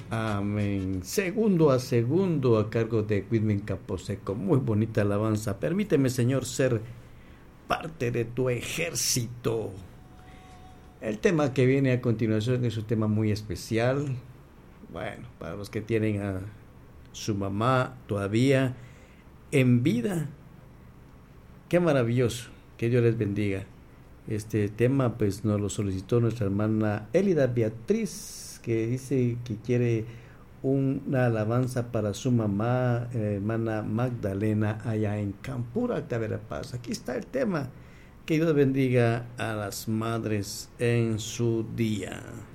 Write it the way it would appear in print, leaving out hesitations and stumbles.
Amén. Segundo a segundo a cargo de Whitman Caposeco. Muy bonita alabanza. Permíteme, Señor, ser parte de tu ejército. El tema que viene a continuación es un tema muy especial. Bueno, para los que tienen a su mamá todavía en vida. Qué maravilloso. Que Dios les bendiga. Este tema pues nos lo solicitó nuestra hermana Elida Beatriz, que dice que quiere una alabanza para su mamá, hermana Magdalena, allá en Campura, Verapaz. Aquí está el tema. Que Dios bendiga a las madres en su día.